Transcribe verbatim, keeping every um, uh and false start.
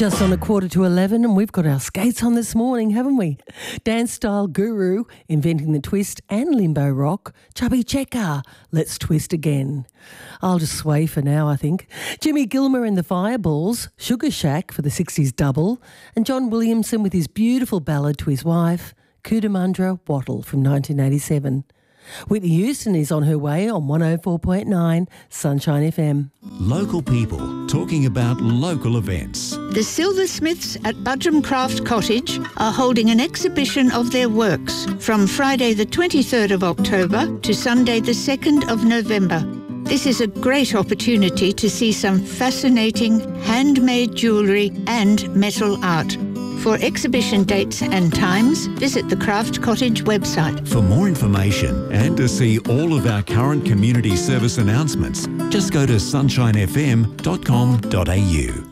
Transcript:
Just on a quarter to eleven, and we've got our skates on this morning, haven't we? Dance style guru, inventing the twist and limbo rock, Chubby Checker, let's twist again. I'll just sway for now, I think. Jimmy Gilmer and the Fireballs, Sugar Shack for the sixties double, and John Williamson with his beautiful ballad to his wife, Cootamundra Wattle from nineteen eighty-seven. Whitney Houston is on her way on one oh four point nine Sunshine F M. Local people talking about local events. The Silversmiths at Budrum Craft Cottage are holding an exhibition of their works from Friday the twenty-third of October to Sunday the second of November. This is a great opportunity to see some fascinating handmade jewellery and metal art. For exhibition dates and times, visit the Craft Cottage website. For more information and to see all of our current community service announcements, just go to sunshine f m dot com dot a u.